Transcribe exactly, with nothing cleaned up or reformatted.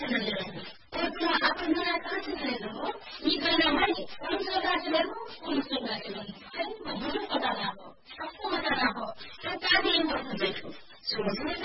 그렇구나. 앞으로 누나 그렇게도 이거는 말이 공소가지고 공소가지고 무조건하고 학생하고 끝까지 못하고 소수는